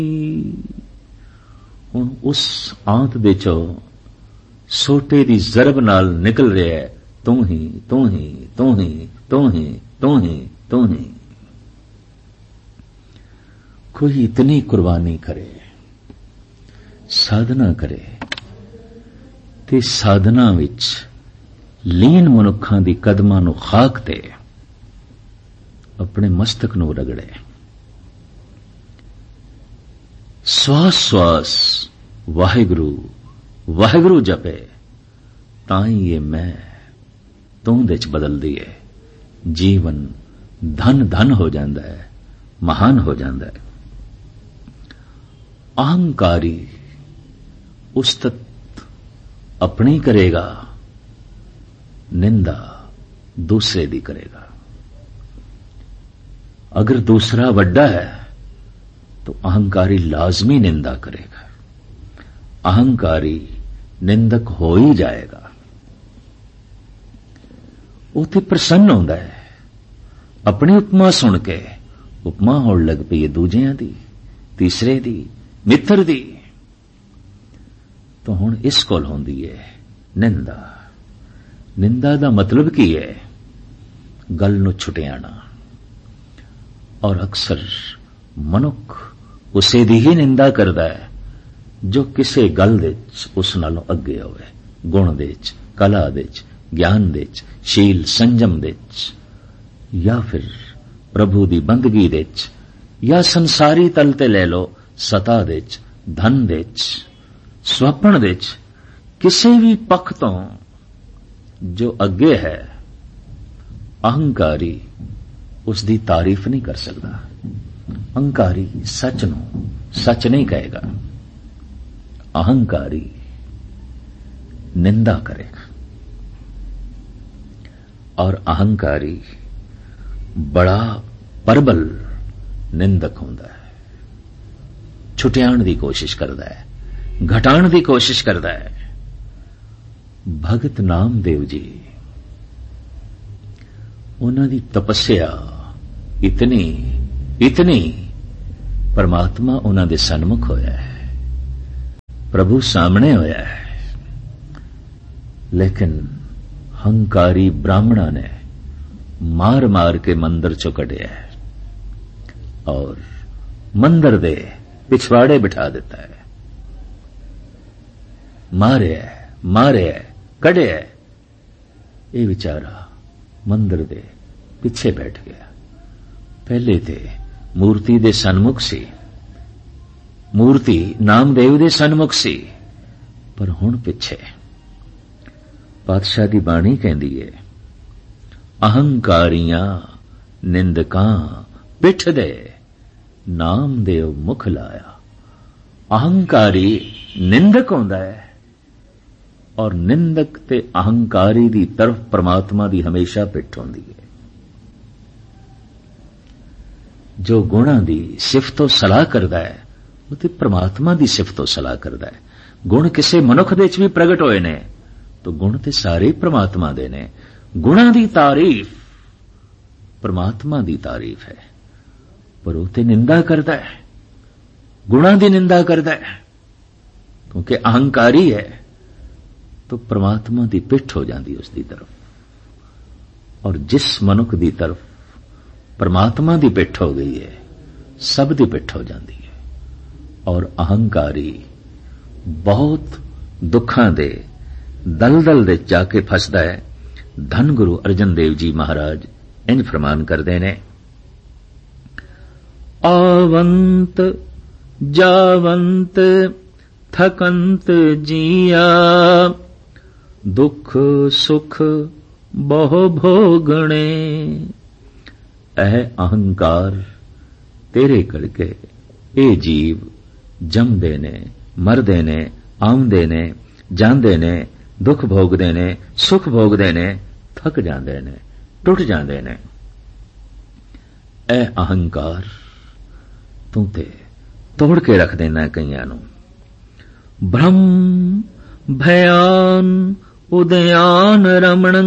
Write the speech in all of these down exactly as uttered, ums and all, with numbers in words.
हुण उस आंत दे चो सोटे दी जरब नाल निकल रहा है, तू ही तू ही तू ही तू ही तू ही तू ही। कोई इतनी कुर्बानी करे, साधना करे ते साधना विच लीन मनुखां दी कदमां नूं खाक ते अपने मस्तक नूं रगड़े, श्वास श्वास वाहिगुरु वाहिगुरु जपे, ताई ये मैं तू दे च बदलदी है। जीवन धन धन हो जाता है, महान हो जाता है। अहंकारी उस्तत अपनी करेगा, निंदा दूसरे दी करेगा। अगर दूसरा वड्डा है तो अहंकारी लाजमी निंदा करेगा, अहंकारी निंदक हो ही जाएगा। वो तो प्रसन्न होता है, अपनी उपमा सुन के उपमा होण लग पई दूजियां दी, तीसरे दी, मित्र दी। तो हुण इस कोल होंदी है निंदा। निंदा दा मतलब की है? गल नूं छुटियाना। और अक्सर मनुख उसे दी ही निंदा करदा है जो किसे गल दे उस नालों अगे होवे, गुण दे च, कला दे च, ज्ञान दे च, शील संजम दे च, या फिर प्रभु दी बंदगी दे च, या संसारी तल ते ले लो सता दे च, धन दे च, स्वपन दे च, किसी भी पक्ष तो जो अगे है, अहंकारी उसकी तारीफ नहीं कर सकता। अहंकारी सच नूं सच नहीं कहेगा, अहंकारी निंदा करेगा। और अहंकारी बड़ा प्रबल निंदक होंदा है, छुटियाण दी कोशिश करदा है, घटाण दी कोशिश करदा है। भगत नामदेव जी, उन्हां दी तपस्या इतनी इतनी, परमात्मा उन्हां दे सन्मुख होया है, प्रभु सामने होया है, लेकिन हंकारी ब्राह्मणा ने मार मार के मंदिर चो कढ़िया है और मंदिर दे पिछवाड़े बिठा देता है। मारे मारे कढ़े, ये बेचारा मंदिर दे पिछे बैठ गया। पहले ते मूर्ति दे सन्मुख सी, मूर्ति नामदेव दे सन्मुख सी, पर हुण पिछे। पातशाह दी बाणी कहंदी है, अहंकारियां निंदकां पिठ दे, नामदेव मुख लाया। अहंकारी निंदक होंदा है और निंदक ते अहंकारी दी तरफ परमात्मा दी हमेशा पिठ होंदी है। जो गुणा दी सिफतो सलाह करदा है वो ते परमात्मा दी सिफतो सलाह करदा है। गुण किसे मनुख दे च भी प्रगट होए ने तो गुण ते सारे परमात्मा दे ने। गुणा दी तारीफ परमात्मा दी तारीफ है, पर वो ते निंदा करदा है, गुणा दी निंदा करदा है, क्योंकि अहंकारी है तो परमात्मा दी पिठ हो जाती उसकी तरफ। और जिस मनुख दी तरफ परमात्मा दी पिठ हो गई है, सब दी पिठ हो जाती है। और अहंकारी बहुत दुखां दे दलदल दे जाके फसदा है। धन गुरु अर्जन देव जी महाराज इंज फरमान करते ने, आवंत जावंत थकंत जिया, दुख सुख बहु भोगणे। ऐ अहंकार तेरे करके ए जीव जमदे ने, मरदे ने, आउंदे ने, जांदे ने, दुख भोगदे ने, सुख भोगदे ने, थक जांदे ने, टुट जांदे ने। ऐ अहंकार तू ते तोड़ के रख देना कईयां नूं। ब्रह्म भयान उदयान रमणं,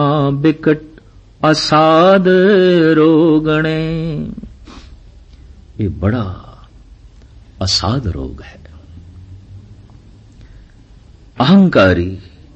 महाबिकट असाद रोगणे। ये बड़ा असाध रोग है। अहंकारी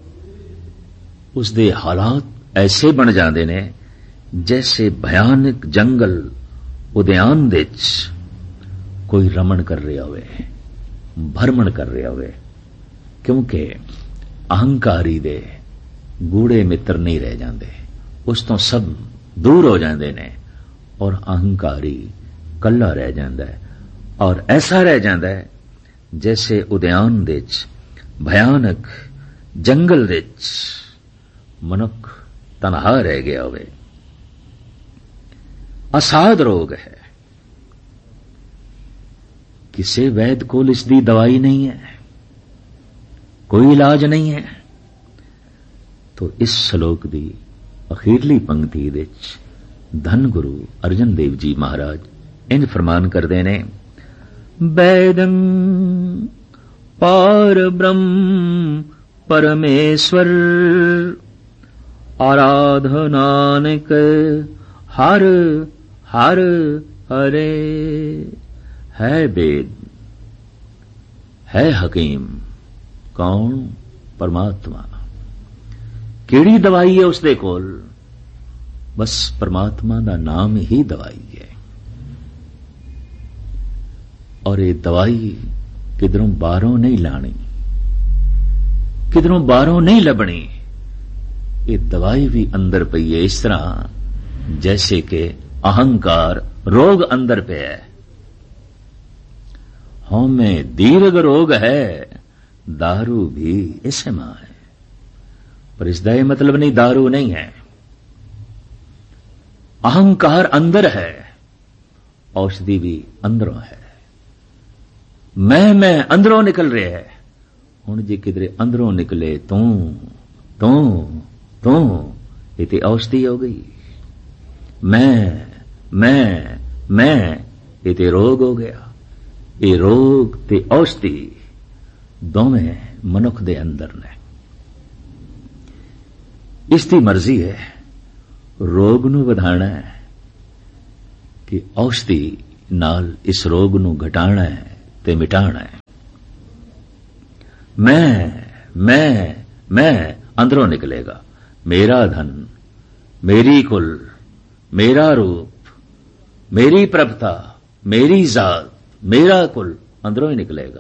उसदे हालात ऐसे बन जाते ने जैसे भयानक जंगल उद्यान दे कोई रमण कर रहा होवे, भ्रमण कर रहा होवे, क्योंकि अहंकारी दे गूढ़े मित्र नहीं रह जाते, उस तो सब दूर हो जाते ने और अहंकारी कल्ला रह जाता है। और ऐसा रह जाता है जैसे उद्यान दे भयानक जंगल दे मनुख तनहा रह गया होवे। असाध रोग है, किसी वैद कोल इसकी दवाई नहीं है, कोई इलाज नहीं है। तो इस श्लोक की अखीरली पंक्ति विच धन गुरु अर्जन देव जी महाराज इंज फरमान करते ने, वैदं पार ब्रह्म परमेश्वर आराधनानक हर हर हरे। है वेद, है हकीम, कौन? परमात्मा। केड़ी दवाई है उसदे कोल? बस परमात्मा दा नाम ही दवाई है। और ये दवाई किधरों बाहरों नहीं लानी, किधरों बाहरों नहीं लबनी। ये दवाई भी अंदर पई है, इस तरह जैसे कि अहंकार रोग अंदर पे है। हों में दीर्घ रोग है, दारू भी इसे मां है। पर इसका यह मतलब नहीं दारू नहीं है। अहंकार अंदर है, औषधि भी अंदरों है। मैं मैं अंदरों निकल रहे है। हुण जे किधरे अंदरों निकले तू तू तू ये ते औषधि हो गई। मैं मैं मैं ये ते रोग हो गया। ये रोग ते औषधि दोवें मनुख दे अंदर ने। इसकी मर्जी है रोग नू वधाना है कि औषधि नाल इस रोग नू घटाना है ते मिटाना है। मैं मैं मैं अंदरों निकलेगा। मेरा धन, मेरी कुल, मेरा रूप, मेरी प्रभुता, मेरी जात, मेरा कुल अंदरों ही निकलेगा।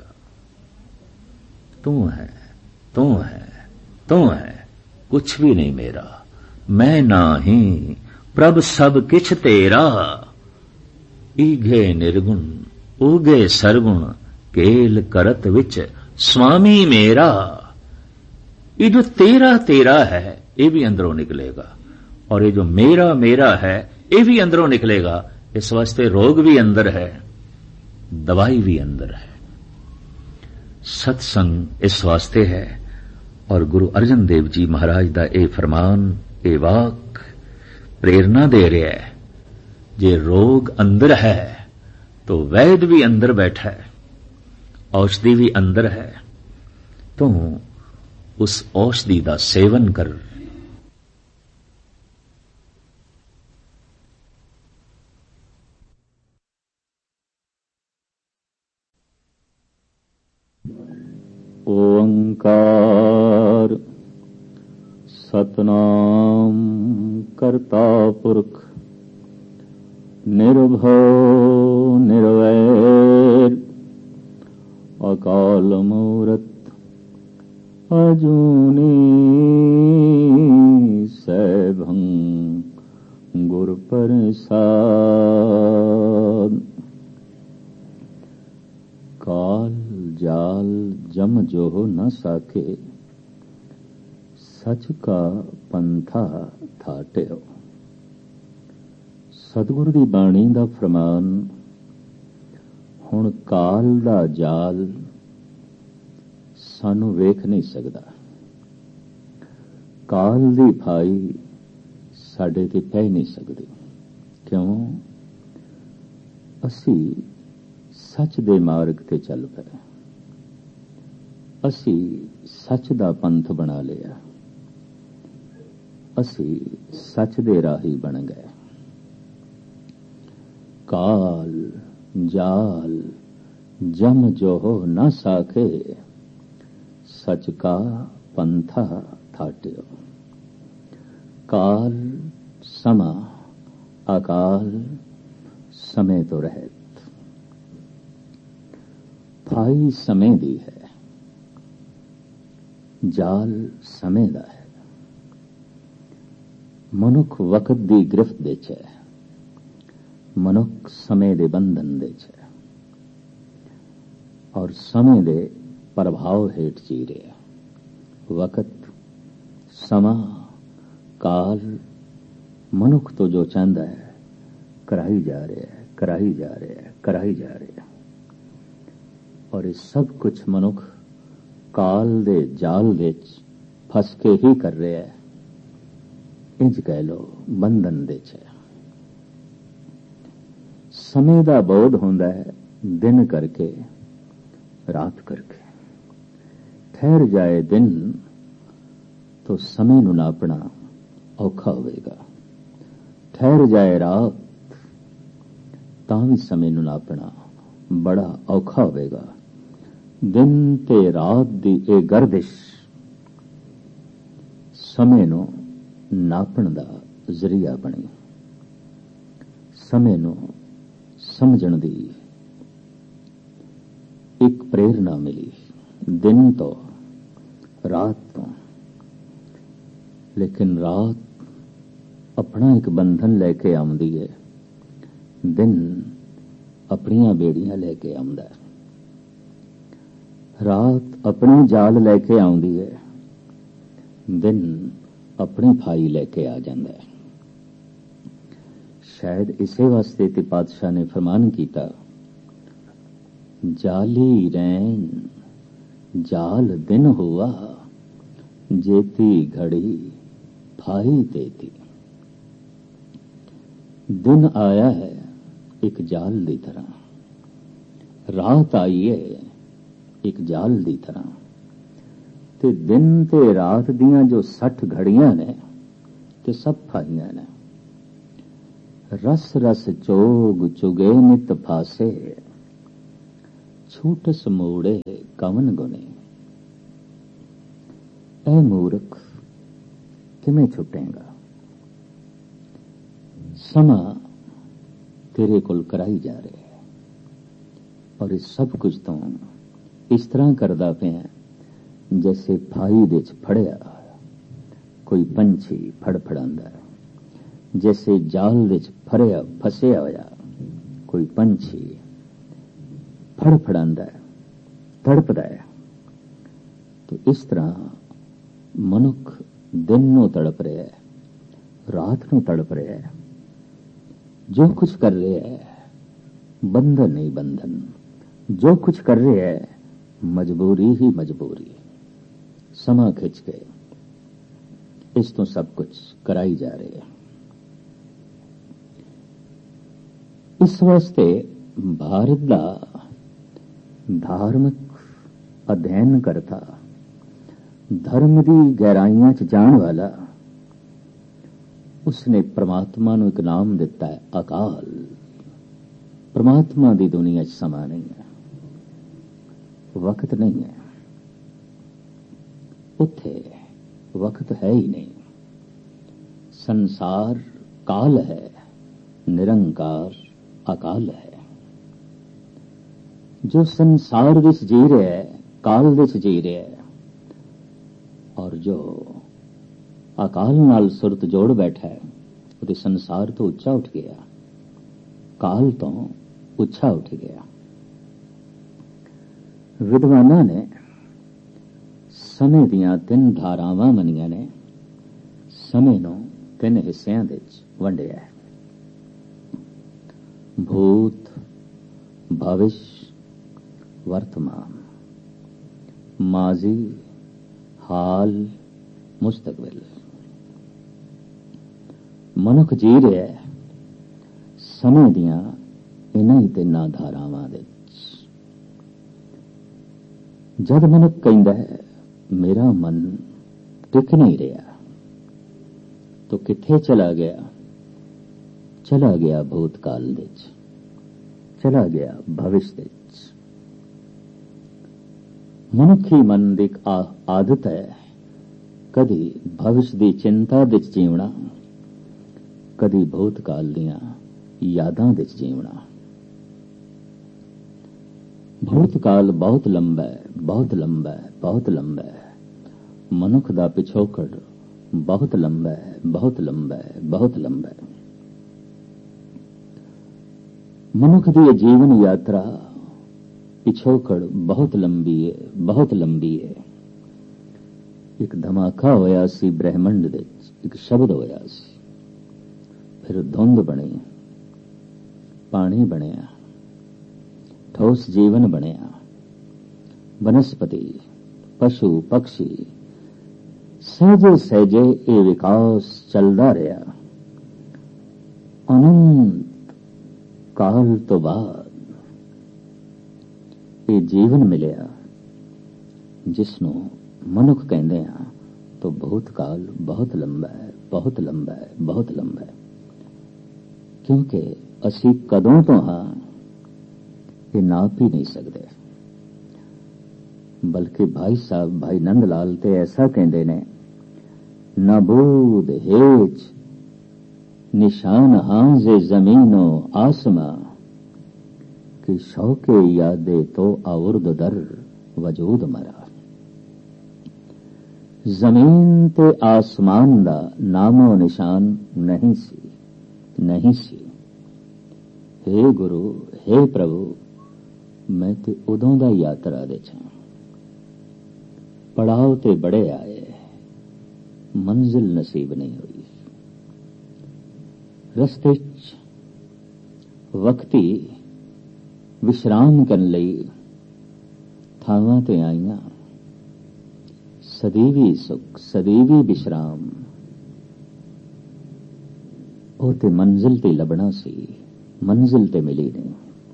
तू है, तू है, तू है, कुछ भी नहीं मेरा। मैं नाही प्रभ सब किछ तेरा। ईघे निर्गुण उगे सरगुण केल करत विच स्वामी मेरा। ये जो तेरा तेरा है ये भी अंदरों निकलेगा, और ये जो मेरा मेरा है ये भी अंदरों निकलेगा। इस वास्ते रोग भी अंदर है, दवाई भी अंदर है। सत्संग इस वास्ते है। और गुरु अर्जन देव जी महाराज दा ए फरमान, ए वाक प्रेरणा दे रहा है। जे रोग अंदर है तो वैद भी अंदर बैठा है, औषधि भी अंदर है। तो उस औषधि का सेवन कर। ओंकार सतनाम करता पुरख निर्भव निर्वैर अकाल मूरत अजूनी सैभं गुर प्रसाद। काल जाल जम जो न साके सच का पंथा थाटियो। सतगुरु दी बाणी दा फरमान। हुण काल दा जाल सानू वेख नहीं सकदा। काल दी भाई साडे ते पै नहीं सकदी। क्यों? असी सच दे मार्ग ते चल पए। असी सच दा पंथ बना लिया। असी सच दे राही बन गए। काल जाल जम जोहो न साखे, सच का पंथा थाट्यो। काल समा अकाल समय तो रहत, फाई समय दी है, जाल समय दा है। मनुख वक्त दी गिरफ्त दे च है, मनुख समय दे बंधन दे च है और समय दे प्रभाव हेठ जी रहे। वक्त समा काल मनुख तो जो चाहता है कराई जा रहा है, कराई जा रहा है, कराई जा रहा है। और ये सब कुछ मनुख काल दे जाल दे फस के ही कर रहे है। इंज कह लो बंधन दे च। समय दा बोध होंदा है दिन करके रात करके। ठहर जाए दिन तो समय नूं नापना औखा होवेगा, ठहर जाए रात तां भी समय नूं नापना बड़ा औखा होवेगा। दिन ते रात दी ए गर्दिश समय नूं नापण दा जरिया बनी, समय नूं समझण दी एक प्रेरणा मिली दिन तो रात तो। लेकिन रात अपना एक बंधन लेके आउंदी है, दिन अपनियां बेड़ियां लेके आउंदा है। रात अपनी जाल लेके आउंदी है, दिन अपनी फाई लेके आ जांदा है। शायद इसे वास्ते ते पातशाह ने फरमान कीता, जाली रैन जाल दिन हुआ, जेती घड़ी फाई देती। दिन आया है एक जाल दी तरह, रात आई है एक जाल दी तरह। ते दिन ते रात दियां जो सठ घड़ियां ने ते सब फाइयां ने। रस रस चोग चुगे नित फासे, छूटस मोड़े कवन गुने। ऐ मूर्ख किमें छुटेगा, समा तेरे कोल कराई जा रहे है। और इस सब कुछ तो इस तरह करदा पिया जैसे फाई दे च फड़िया कोई पंछी फड़फड़ांदा है, जैसे जाल दे च फड़िया फसिया होया कोई पंछी फड़फड़ांदा है, तड़पदा है। तो इस तरह मनुख दिन नूं तड़प रहा है, रात नूं तड़प रहा है। जो कुछ कर रहे है बंधन नहीं बंधन, जो कुछ कर रहे है मजबूरी ही मजबूरी। समा खिंच के इस तो सब कुछ कराई जा रही है। इस वास्ते भारत दा धार्मिक अध्ययन करता, धर्म दी गहराइयां च जाण वाला, उसने परमात्मा नूं एक नाम दिता है अकाल। परमात्मा दी दुनिया च समा नहीं है, वक्त नहीं है, उत्थे वक्त है ही नहीं। संसार काल है, निरंकार अकाल है। जो संसार विच जी रहा है काल विच जी रहा है, और जो अकाल नाल सुरत जोड़ बैठा है वो संसार तो उच्चा उठ गया, काल तो उच्चा उठ गया। विद्वाना ने समय दियां तीन धारावां मनियां ने, समय नूं तीन हिस्सियां दे विच वंडिया है। भूत, भविष्य, वर्तमान, माजी, हाल, मुस्तकबिल। मनुख जी रहा है समय दियां इन्हां ही तिन्नां धारावां दे विच। जद मनुख कहंदा है मेरा मन टिक नहीं रहा, तो किथे चला गया? चला गया भूतकाल दे विच, ਚਲਾ ਗਿਆ ਭਵਿਸ਼ ਦੇ ਵਿੱਚ। ਮਨੁੱਖੀ ਮਨ ਦੀ ਇੱਕ ਆਦਤ ਹੈ ਕਦੀ ਭਵਿਸ਼ ਦੀ ਚਿੰਤਾ ਵਿੱਚ ਜੀਵਣਾ, ਕਦੀ ਭੂਤਕਾਲ ਦੀਆਂ ਯਾਦਾਂ ਵਿੱਚ ਜੀਵਣਾ। ਭੂਤਕਾਲ ਬਹੁਤ ਲੰਬਾ ਹੈ, ਬਹੁਤ ਲੰਬਾ ਹੈ, ਬਹੁਤ ਲੰਬਾ ਹੈ। ਮਨੁੱਖ ਦਾ ਪਿਛੋਕੜ ਬਹੁਤ ਲੰਬਾ ਹੈ, ਬਹੁਤ ਲੰਬਾ ਹੈ, ਬਹੁਤ ਲੰਬਾ ਹੈ। ਮਨੁੱਖ ਦੀ ਇਹ ਜੀਵਨ ਯਾਤਰਾ ਪਿਛੋਕੜ ਬਹੁਤ ਲੰਬੀ ਹੈ, ਬਹੁਤ ਲੰਬੀ ਹੈ। ਇੱਕ ਧਮਾਕਾ ਹੋਇਆ ਸੀ ਬ੍ਰਹਿਮੰਡ ਦੇ ਵਿੱਚ, ਇੱਕ ਸ਼ਬਦ ਹੋਇਆ ਸੀ, ਫਿਰ ਧੁੰਦ ਬਣੀ, ਪਾਣੀ ਬਣਿਆ, ਠੋਸ ਜੀਵਨ ਬਣਿਆ, ਬਨਸਪਤੀ, ਪਸ਼ੂ, ਪਕਸ਼ੀ, ਸਹਿਜੇ ਸਹਿਜੇ ਇਹ ਵਿਕਾਸ ਚੱਲਦਾ ਰਿਹਾ। ਅਨੰਤ ਕਾਲ ਤੋਂ ਬਾਅਦ ਇਹ ਜੀਵਨ ਮਿਲਿਆ ਜਿਸ ਨੂੰ ਮਨੁੱਖ ਕਹਿੰਦੇ ਆ। ਤਾਂ ਭੂਤਕਾਲ ਬਹੁਤ ਲੰਬਾ ਹੈ, ਬਹੁਤ ਲੰਬਾ ਹੈ, ਬਹੁਤ ਲੰਬਾ ਹੈ। ਕਿਉਂਕਿ ਅਸੀਂ ਕਦੋਂ ਤੋਂ ਹਾਂ ਇਹ ਨਾਪ ਹੀ ਨਹੀਂ ਸਕਦੇ। ਬਲਕਿ ਭਾਈ ਸਾਹਿਬ ਭਾਈ ਨੰਦ ਲਾਲ ਤੇ ਐਸਾ ਕਹਿੰਦੇ ਨੇ, ਨਾ ਬੂਦ ਹੇਜ ਨਿਸ਼ਾਨ ਹਾਂਜ਼ੇ ਜ਼ਮੀਨੋ ਆਸਮਾਂ ਕਿ ਸ਼ੌਕੇ ਯਾਦੇ ਤੋਂ ਆਵਰਦ ਦਰ ਵਜੂਦ ਮਰਾ। ਜ਼ਮੀਨ ਤੇ ਆਸਮਾਨ ਦਾ ਨਾਮੋ ਨਿਸ਼ਾਨ ਨਹੀਂ ਸੀ, ਨਹੀਂ ਸੀ। ਹੇ ਗੁਰੂ, ਹੇ ਪ੍ਰਭੂ, ਮੈਂ ਤੇ ਉਦੋਂ ਦਾ ਯਾਤਰਾ ਦੇ ਛਾਂ। ਪੜਾਅ ਤੇ ਬੜੇ ਆਏ, ਮੰਜ਼ਿਲ ਨਸੀਬ ਨਹੀਂ ਹੋਈ। ਰਸਤੇ 'ਚ ਵਕਤੀ ਵਿਸ਼ਰਾਮ ਕਰਨ ਲਈ ਥਾਵਾਂ ਤੇ ਆਈਆਂ। ਸਦੀਵੀ ਸੁਖ, ਸਦੀਵੀ ਵਿਸ਼ਰਾਮ, ਉਹ ਤੇ ਮੰਜ਼ਿਲ ਤੇ ਲੱਭਣਾ ਸੀ, ਮੰਜ਼ਿਲ ਤੇ ਮਿਲੀ ਨਹੀਂ।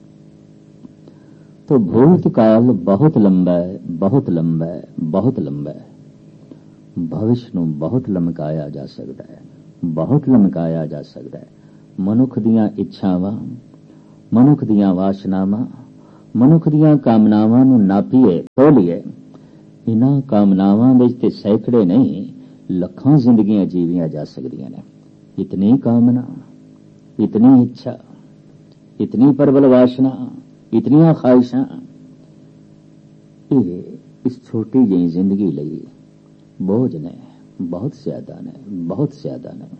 तो भूतकाल बहुत लंबा है, बहुत लंबा है, बहुत लंबा है। भविष्य ਨੂੰ बहुत ਲਮਕਾਇਆ ਜਾ ਸਕਦਾ ਹੈ, ਬਹੁਤ ਲਮਕਾਇਆ ਜਾ ਸਕਦਾ ਹੈ। ਮਨੁੱਖ ਦੀਆਂ ਇੱਛਾਵਾਂ, ਮਨੁੱਖ ਦੀਆਂ ਵਾਸ਼ਨਾਵਾਂ, ਮਨੁੱਖ ਦੀਆਂ ਕਾਮਨਾਵਾਂ ਨੂੰ ਨਾਪੀਏ, ਤੋਲੀਏ। ਇਹਨਾਂ ਕਾਮਨਾਵਾਂ ਵਿੱਚ ਤੇ ਸੈਂਕੜੇ ਨਹੀਂ, ਲੱਖਾਂ ਜ਼ਿੰਦਗੀਆਂ ਜੀਵੀਆਂ ਜਾ ਸਕਦੀਆਂ ਨੇ। ਇਤਨੀ ਕਾਮਨਾ, ਇਤਨੀ ਇੱਛਾ, ਇਤਨੀ ਪ੍ਰਬਲ ਵਾਸ਼ਨਾ, ਇਤਨੀਆਂ ਖਾਹਿਸ਼ਾਂ, ਇਹ ਇਸ ਛੋਟੀ ਜਿਹੀ ਜ਼ਿੰਦਗੀ ਲਈ बोझ ने, बहुत ज्यादा ने, बहुत ज्यादा ने।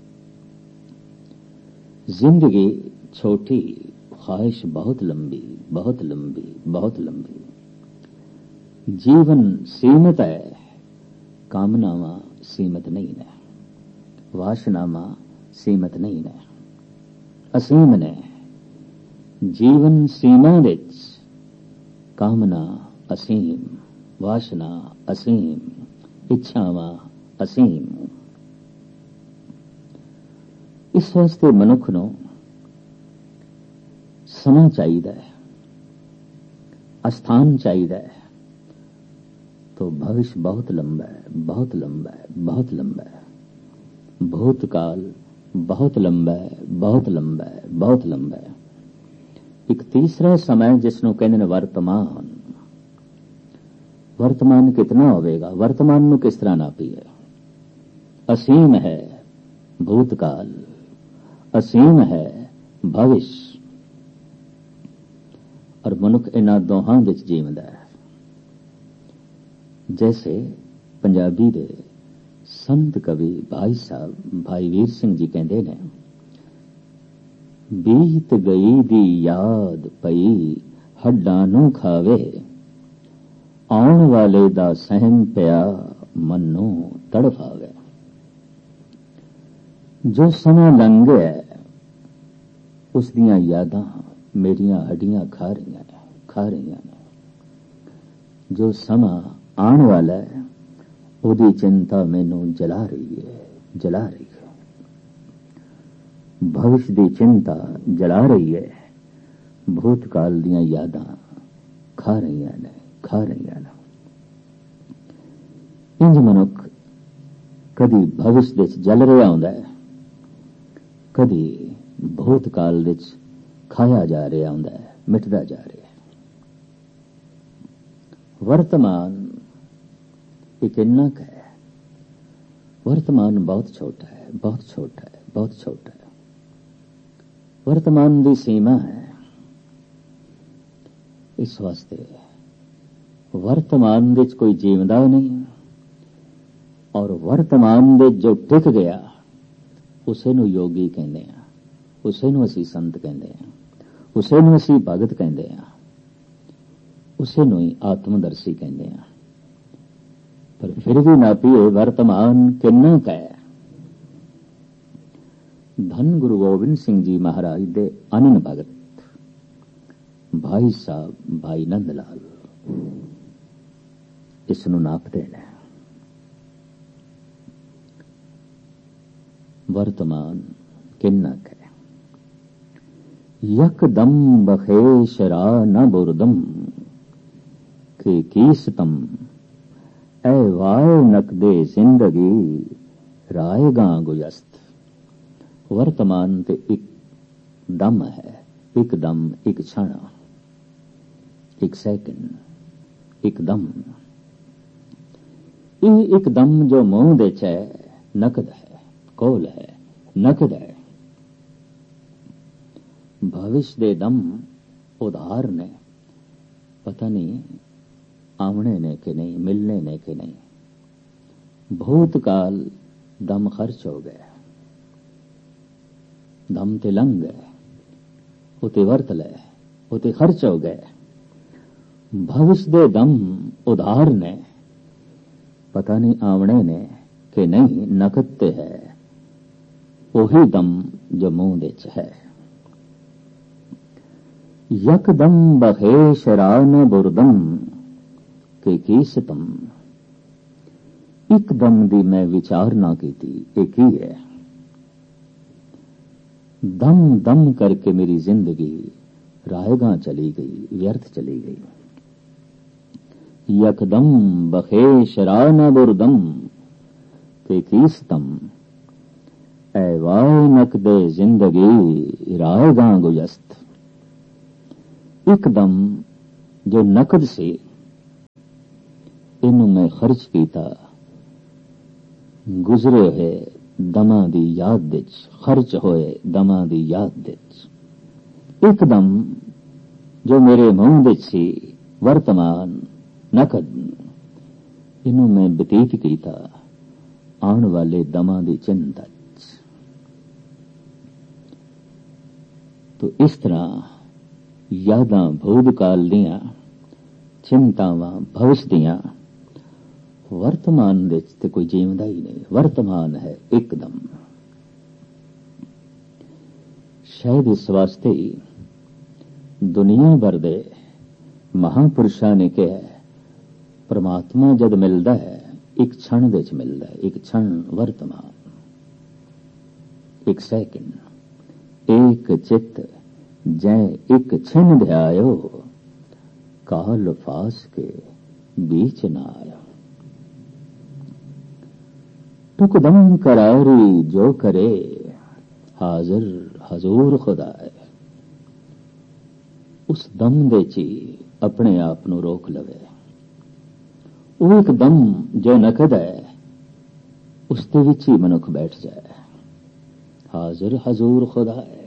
जिंदगी छोटी, ख्वाहिश बहुत लंबी, बहुत लंबी, बहुत लंबी। जीवन सीमित है, कामनावां सीमित नहीं ने, वासनावां सीमित नहीं ने, असीम ने। जीवन सीमा विच, कामना असीम, वासना असीम, ਇੱਛਾਵਾਂ ਅਸੀਮ। ਇਸ ਵਾਸਤੇ ਮਨੁੱਖ ਨੂੰ ਸਮਾਂ ਚਾਹੀਦਾ ਹੈ, ਅਸਥਾਨ ਚਾਹੀਦਾ ਹੈ। तो भविष्य बहुत लंबा है, बहुत लंबा है, बहुत लंबा है। भूतकाल बहुत लंबा है, बहुत लंबा है, बहुत लंबा है। एक तीसरा समय जिसनों कहते हैं वर्तमान। वर्तमान कितना होवेगा, वर्तमान में किस तरह नापीए। असीम है भूतकाल, असीम है भविष्य, और मनुख इन्हां दोहां विच जीवदा है। जैसे पंजाबी दे संत कवि भाई साहब भाई वीर सिंह जी कहते ने, बीत गई दी याद पई हड्डां नूं खावे, आउण वाले दा सहम पिया मन नूं तड़फावे। जो समा लंघ गया उस दियां यादां मेरियां हड्डियां खा रही ने, खा रही ने। जो समा आने वाला है उहदी चिंता मैनू जला रही है, जला रही है। भविष्य दी चिंता जला रही है, भूतकाल दियां यादां खा रही ने, खा रही ने। इंज मनुख कदी भविष्य विच जल रहा हुंदा है, कदी भूतकाल विच ਖਾਇਆ ਜਾ ਰਿਹਾ ਹੁੰਦਾ ਹੈ, ਮਿਟਦਾ ਜਾ ਰਿਹਾ ਹੈ। ਵਰਤਮਾਨ ਇੱਕ ਇੰਨਾ ਕੁ ਹੈ, ਵਰਤਮਾਨ ਬਹੁਤ ਛੋਟਾ ਹੈ, ਬਹੁਤ ਛੋਟਾ ਹੈ, ਬਹੁਤ ਛੋਟਾ ਹੈ। ਵਰਤਮਾਨ ਦੀ ਸੀਮਾ ਹੈ। ਇਸ ਵਾਸਤੇ ਵਰਤਮਾਨ ਵਿੱਚ ਕੋਈ ਜੀਵਦਾ ਨਹੀਂ, ਔਰ ਵਰਤਮਾਨ ਦੇ ਜੋ ਟਿਕ ਗਿਆ ਉਸੇ ਨੂੰ ਯੋਗੀ ਕਹਿੰਦੇ ਆ, ਉਸੇ ਨੂੰ ਅਸੀਂ ਸੰਤ ਕਹਿੰਦੇ ਆ, ਉਸੇ ਨੂੰ ਅਸੀਂ ਭਗਤ ਕਹਿੰਦੇ ਆ, ਉਸੇ ਨੂੰ ਹੀ ਆਤਮਦਰਸ਼ੀ ਕਹਿੰਦੇ ਆ। ਪਰ ਫਿਰ ਵੀ ਨਾਪੀਏ ਵਰਤਮਾਨ ਕਿੰਨਾ ਕੁ ਹੈ। ਧੰਨ ਗੁਰੂ ਗੋਬਿੰਦ ਸਿੰਘ ਜੀ ਮਹਾਰਾਜ ਦੇ ਅਨੰਨ ਭਗਤ ਭਾਈ ਸਾਹਿਬ ਭਾਈ ਨੰਦ ਲਾਲ ਇਸ ਨੂੰ ਨਾਪਦੇ ਨੇ। ਵਰਤਮਾਨ ਕਿੰਨਾ ਕੁ ਹੈ। ਯਕਦਮ ਬਖੇ ਸ਼ਰਾ ਨ ਬੁਰਦਮ ਕਿ ਕੀਸਤਮ ਐ ਵਾਏ ਨਕਦੇ ਜ਼ਿੰਦਗੀ ਰਾਏਗਾ ਗੁਜਸਤ। ਵਰਤਮਾਨ ਤੇ ਇੱਕ ਦਮ ਹੈ, ਇੱਕ ਦਮ, ਇੱਕ ਛਣ, ਇੱਕ ਸੈਕਿੰਡ, ਇੱਕ ਦਮ। ਇਹ ਇੱਕ ਦਮ ਜੋ ਮੂੰਹ ਦੇ ਚ ਹੈ ਨਕਦ ਹੈ, ਕੋਲ ਹੈ, ਨਕਦ ਹੈ। ਭਵਿਸ਼ ਦੇ ਦਮ ਉਧਾਰ ਨੇ, ਪਤਾ ਨਹੀਂ ਆਉਣੇ ਨੇ ਕਿ ਨਹੀਂ, ਮਿਲਨੇ ਨੇ ਕਿ ਨਹੀਂ। ਭੂਤਕਾਲ ਦਮ ਖਰਚ ਹੋ ਗਿਆ, ਦਮ ਤੇ ਲੰਘ ਗਏ, ਉਤੇ ਵਰਤ ਲੈ, ਉਤੇ ਖਰਚ ਹੋ ਗਏ। ਭਵਿਸ਼ ਦੇ ਦਮ ਉਧਾਰ ਨੇ, ਪਤਾ ਨਹੀਂ ਆਉਣੇ ਨੇ ਕਿ ਨਹੀਂ, ਨਕਦ ਤੇ ਹੈ ਉਹੀ ਦਮ ਜੋ ਮੂੰਹ ਦੇ ਚ ਹੈ। ਯਕਦਮ ਬਖੇ ਸ਼ਰਾ ਨ ਬੁਰਦਮ ਕਿ ਕੀਸਤਮ। ਇੱਕਦਮ ਦੀ ਮੈਂ ਵਿਚਾਰ ਨਾ ਕੀਤੀ, ਇਹ ਕੀ ਹੈ। ਦਮ ਦਮ ਕਰਕੇ ਮੇਰੀ ਜ਼ਿੰਦਗੀ ਰਾਏਗਾਂ ਚਲੀ ਗਈ, ਵਿਅਰਥ ਚਲੀ ਗਈ। ਯਕਦਮ ਬਖੇ ਸ਼ਰਾ ਨ ਬੁਰਦਮ ਕਿ ਕੀਸਤਮ ਐ ਵਾਏ ਨਕਦੇ ਜ਼ਿੰਦਗੀ ਰਾਏਗਾਂ ਗੁਜਸਤ। ਇੱਕਦਮ ਜੋ ਨਕਦ ਸੀ ਇਹਨੂੰ ਮੈਂ ਖਰਚ ਕੀਤਾ, ਗੁਜ਼ਰੇ ਹੋਏ ਦਮਾਂ ਦੀ ਯਾਦ ਵਿੱਚ, ਖਰਚ ਹੋਏ ਦਮਾਂ ਦੀ ਯਾਦ ਵਿੱਚ। ਇੱਕਦਮ ਜੋ ਮੇਰੇ ਮੂੰਹ ਵਿੱਚ ਸੀ ਵਰਤਮਾਨ ਨਕਦ, ਇਹਨੂੰ ਮੈਂ ਬਤੀਤ ਕੀਤਾ ਆਉਣ ਵਾਲੇ ਦਮਾਂ ਦੀ ਚਿੰਤਾ ਚ। ਤੋ ਇਸ ਤਰ੍ਹਾਂ ਯਾਦਾਂ ਭੂਤਕਾਲ ਦੀਆਂ, ਚਿੰਤਾਵਾਂ ਭਵਿਸ਼ ਦੀਆਂ, ਵਰਤਮਾਨ ਵਿੱਚ ਤੇ ਕੋਈ ਜੀਵਦਾ ਹੀ ਨਹੀਂ। ਵਰਤਮਾਨ ਹੈ ਇੱਕਦਮ। ਸ਼ਾਇਦ ਇਸ ਵਾਸਤੇ ਹੀ ਦੁਨੀਆ ਭਰ ਦੇ ਮਹਾਂਪੁਰਸ਼ਾਂ ਨੇ ਕਿਹਾ ਪਰਮਾਤਮਾ ਜਦ ਮਿਲਦਾ ਹੈ ਇੱਕ ਛਣ ਦੇ ਚ ਮਿਲਦਾ ਹੈ। ਇੱਕ ਛਣ ਵਰਤਮਾਨ, ਇੱਕ ਸੈਕਿੰਡ, ਇੱਕ ਚਿੱਤ ਜੈ ਇੱਕ ਛਿਨ ਧਿਆਇਓ ਕਾਲ ਫਾਸ ਕੇ बीच न आया। टुकदम करारी जो करे हाजिर हजूर खुदा है। उस दम दे ची अपने आप ਨੂੰ ਰੋਕ ਲਵੇ। ਉਹ ਇੱਕ ਦਮ ਜੋ ਨਕਦ ਹੈ ਉਸ ਦੇ ਵਿੱਚ ਹੀ ਮਨੁੱਖ ਬੈਠ ਜਾਏ। ਹਾਜ਼ਰ ਹਜ਼ੂਰ ਖੁਦਾ ਹੈ।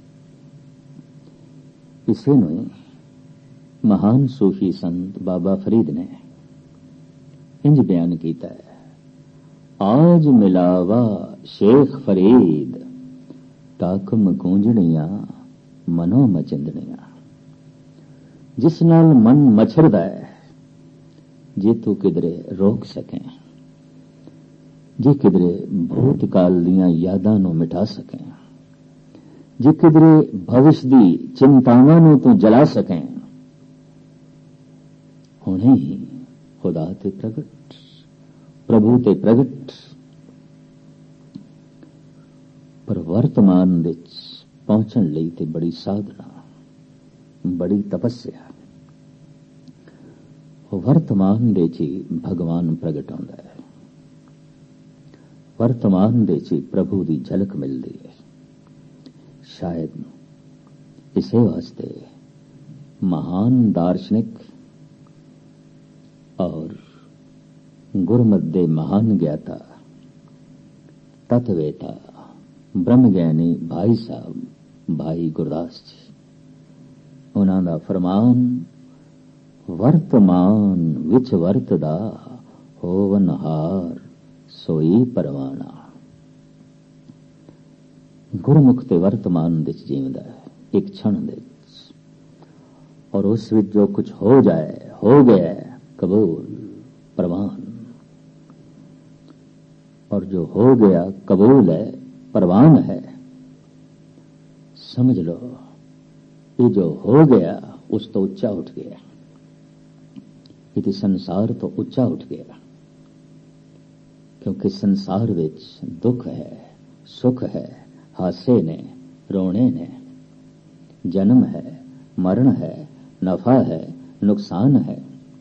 ਇਸੇ ਨੂੰ ਮਹਾਨ ਸੂਫੀ ਸੰਤ ਬਾਬਾ ਫਰੀਦ ਨੇ ਇੰਜ ਬਿਆਨ ਕੀਤਾ ਹੈ। आज मिलावा शेख फरीद ताकम गूंजणियां मनो मचिंदणियां। जिस नाल मन मछरदा है जे तू किधरे रोक सकें, जे किधरे भूतकाल दियां यादां नूं मिटा सकें, जे किधरे भविष्य दी चिंतावां नूं तू जला सकें, हुणे ही खुदा ते प्रगट प्रभु ते प्रगट। पर वर्तमान विच पहुंचण लई ते बड़ी साधना, बड़ी तपस्या। वर्तमान दे च भगवान प्रगट होंदा है। वर्तमान दे च प्रभु की झलक मिलती है। शायद ਇਸੇ ਵਾਸਤੇ ਮਹਾਨ ਦਾਰਸ਼ਨਿਕ ਔਰ ਗੁਰਮਤਿ ਦੇ ਮਹਾਨ ਗਿਆਤਾ ਤਤਵੇਤਾ ਬ੍ਰਹਮ ਗਿਆਨੀ ਭਾਈ ਸਾਹਿਬ ਭਾਈ ਗੁਰਦਾਸ ਜੀ, ਉਹਨਾਂ ਦਾ ਫਰਮਾਨ ਵਰਤਮਾਨ ਵਿੱਚ ਵਰਤਦਾ ਹੋਵਨਹਾਰ ਸੋਈ ਪਰਵਾਣਾ। ਗੁਰਮੁਖ ਤੇ ਵਰਤਮਾਨ ਵਿੱਚ ਜੀਵਦਾ ਹੈ ਇੱਕ ਛਣ ਦੇ ਵਿੱਚ, ਔਰ ਉਸ ਵਿੱਚ ਜੋ ਕੁਝ ਹੋ ਜਾਏ ਹੋ ਗਿਆ ਕਬੂਲ ਪ੍ਰਵਾਨ, और जो हो गया कबूल है परवान है। समझ लो ये जो हो गया उस तो उच्चा उठ गया, ये संसार तो उच्चा उठ गया, क्योंकि संसार विच दुख है सुख है, हासे ने रोने ने, जन्म है मरण है, नफा है नुकसान है।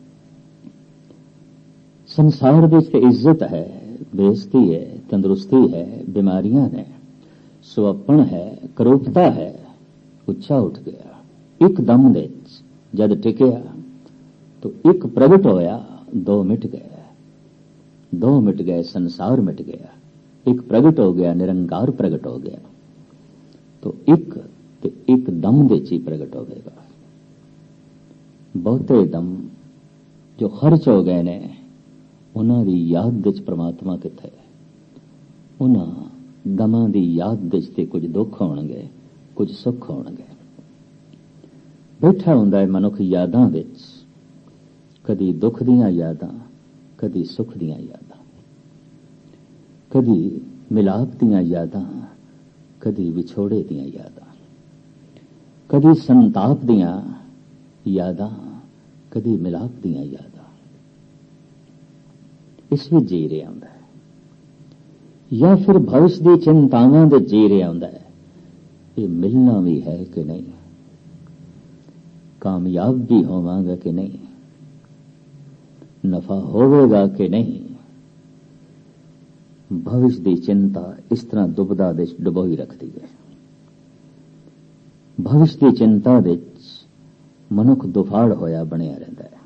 संसार विच ते इज्जत है, बेइज्जती है, तंदुरुस्ती है, बीमारियां ने, सुअपण है, करूपता है। उच्चा उठ गया एकदम दे जद टिकया तो एक प्रगट होया, दो मिट गए, दो मिट गए संसार मिट गया, एक प्रगट हो गया निरंकार प्रगट हो गया, तो एक ते एक दम दे ची प्रगट हो गएगा। बहुते दम जो खर्च हो गए ने ਉਹਨਾਂ ਦੀ ਯਾਦ ਵਿੱਚ ਪ੍ਰਮਾਤਮਾ ਕਿੱਥੇ ਹੈ? ਉਹਨਾਂ ਦਮਾਂ ਦੀ ਯਾਦ ਵਿੱਚ ਤੇ ਕੁਝ ਦੁੱਖ ਹੋਣਗੇ, ਕੁਝ ਸੁੱਖ ਹੋਣਗੇ। ਬੈਠਾ ਹੁੰਦਾ ਹੈ ਮਨੁੱਖ ਯਾਦਾਂ ਵਿੱਚ, ਕਦੀ ਦੁੱਖ ਦੀਆਂ ਯਾਦਾਂ, ਕਦੀ ਸੁੱਖ ਦੀਆਂ ਯਾਦਾਂ, ਕਦੀ ਮਿਲਾਪ ਦੀਆਂ ਯਾਦਾਂ, ਕਦੀ ਵਿਛੋੜੇ ਦੀਆਂ ਯਾਦਾਂ, ਕਦੀ ਸੰਤਾਪ ਦੀਆਂ ਯਾਦਾਂ, ਕਦੀ ਮਿਲਾਪ ਦੀਆਂ ਯਾਦਾਂ। ਇਸ ਵਿੱਚ ਜੀ ਰਿਹਾ ਹੁੰਦਾ ਹੈ, ਜਾਂ ਫਿਰ ਭਵਿਸ਼ ਦੀ ਚਿੰਤਾਵਾਂ ਦੇ ਜੀ ਰਿਹਾ ਹੁੰਦਾ ਹੈ। ਇਹ ਮਿਲਣਾ ਵੀ ਹੈ ਕਿ ਨਹੀਂ, ਕਾਮਯਾਬ ਵੀ ਹੋਵਾਂਗਾ ਕਿ ਨਹੀਂ, ਨਫਾ ਹੋਵੇਗਾ ਕਿ ਨਹੀਂ। ਭਵਿਸ਼ ਦੀ ਚਿੰਤਾ ਇਸ ਤਰ੍ਹਾਂ ਦੁਬਦਾ ਦੇ ਡੁਬੋਈ ਰੱਖਦੀ ਹੈ। ਭਵਿਸ਼ ਦੀ ਚਿੰਤਾ ਵਿੱਚ ਮਨੁੱਖ ਦੁਫਾੜ ਹੋਇਆ ਬਣਿਆ ਰਹਿੰਦਾ ਹੈ।